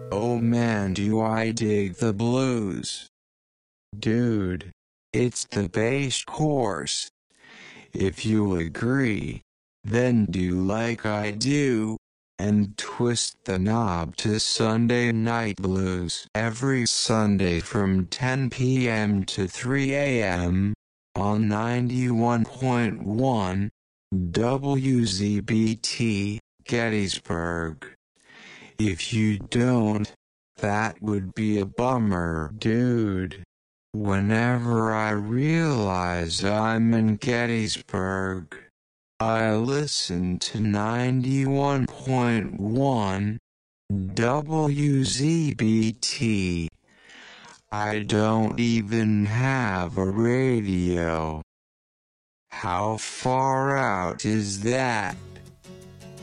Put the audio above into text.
Oh man, do I dig the blues. Dude, it's the bass course. If you agree, then do like I do, and twist the knob to Sunday Night Blues every Sunday from 10 p.m. to 3 a.m. on 91.1 WZBT, Gettysburg. If you don't, that would be a bummer, dude. Whenever I realize I'm in Gettysburg, I listen to 91.1 WZBT. I don't even have a radio. How far out is that?